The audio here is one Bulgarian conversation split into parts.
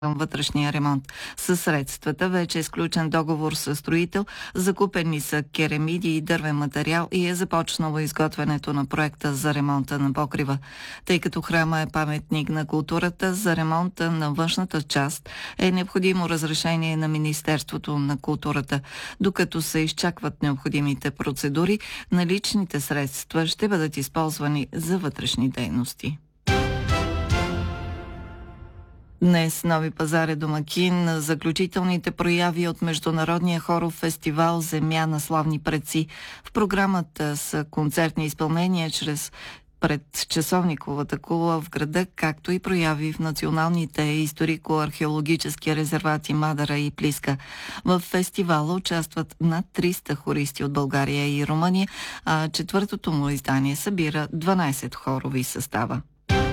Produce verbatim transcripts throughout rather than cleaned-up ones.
вътрешния ремонт. Със средствата вече е сключен договор с строител, закупени са керамиди и дървен материал и е започнало изготвянето на проекта за ремонта на покрива. Тъй като храма е паметник на културата, за ремонта на външната част е необходимо разрешение на Министерството на културата. Докато се изчакват необходимите процедури, наличните средства ще бъдат използвани за вътрешни дейности. Днес Нови пазар е домакин на заключителните прояви от Международния хоров фестивал «Земя на славни предци». В програмата са концертни изпълнения чрез пред часовниковата кула в града, както и прояви в националните историко-археологически резервати Мадара и Плиска. В фестивала участват над триста хористи от България и Румъния, а четвъртото му издание събира дванайсет хорови състава.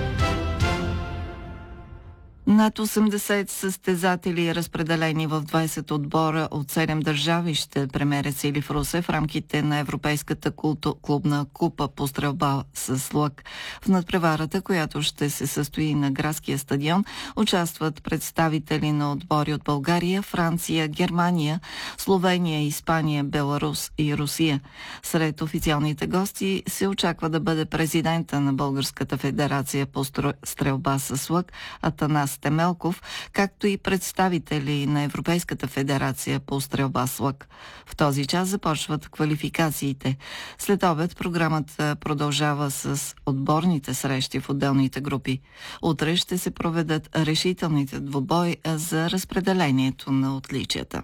Над осемдесет състезатели, разпределени в двайсет отбора от седем държави, ще премерят сили в Русе в рамките на Европейската клубна купа по стрелба с лък. В надпреварата, която ще се състои на градския стадион, участват представители на отбори от България, Франция, Германия, Словения, Испания, Беларус и Русия. Сред официалните гости се очаква да бъде президента на Българската федерация по стрелба с лък Атанас Темелков, както и представители на Европейската федерация по стрелба с лък. В този час започват квалификациите. След обед програмата продължава с отборните срещи в отделните групи. Утре ще се проведат решителните двубои за разпределението на отличията.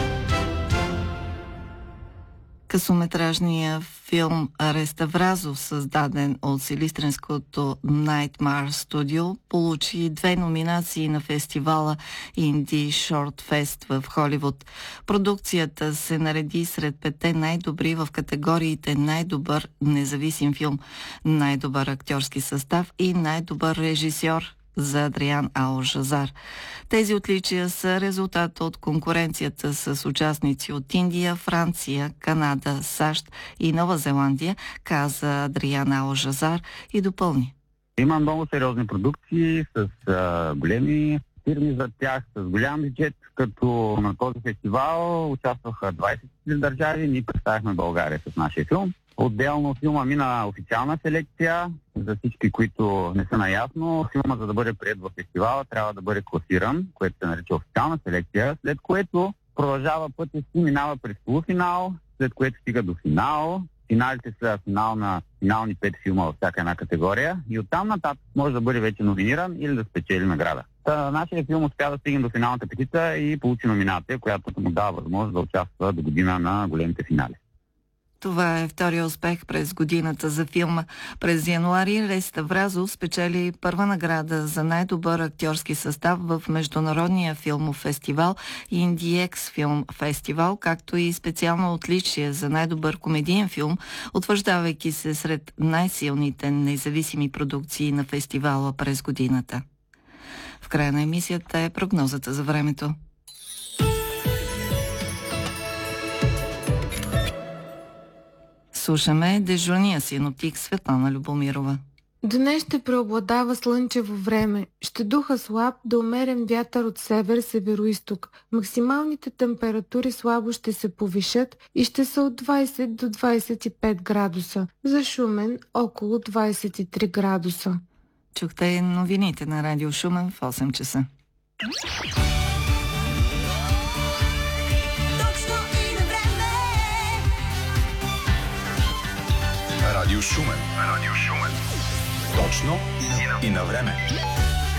Късометражният филм Реставразов, създаден от силистренското Nightmare Studio, получи две номинации на фестивала Indie Short Fest в Холивуд. Продукцията се нареди сред петте най-добри в категориите най-добър независим филм, най-добър актьорски състав и най-добър режисьор за Адриан Ал-Жазар. Тези отличия са резултат от конкуренцията с участници от Индия, Франция, Канада, САЩ и Нова Зеландия, каза Адриан Ал-Жазар и допълни. Има много сериозни продукции с а, големи фирми за тях, с голям бюджет, като на този фестивал участваха двайсет държави, ние представихме България с нашия филм. Отделно филма мина официална селекция. За всички, които не са наясно, филма, за да бъде приет в фестивала, трябва да бъде класиран, което се нарича официална селекция, след което продължава пътя си, минава през полуфинал, след което стига до финал. Финалите са финал на финални пет филма във всяка една категория и оттам нататък може да бъде вече номиниран или да спечели награда. Та, нашия филм успя да стигне до финалната петица и получи номинация, която му дава възможност да участва до година на големите финали. Това е втория успех през годината за филма. През януари Реставразов спечели първа награда за най-добър актьорски състав в Международния филмов фестивал IndieX Film Festival, както и специално отличие за най-добър комедиен филм, утвърждавайки се сред най-силните независими продукции на фестивала през годината. В края на емисията е прогнозата за времето. Слушаме дежурния синоптик Светлана Любомирова. Днес ще преобладава слънчево време. Ще духа слаб до умерен вятър от север-североизток. Максималните температури слабо ще се повишат и ще са от двайсет до двайсет и пет градуса. За Шумен около двайсет и три градуса. Чухте новините на Радио Шумен в осем часа. Радио Шумен. Радио Шумен. Точно и на време.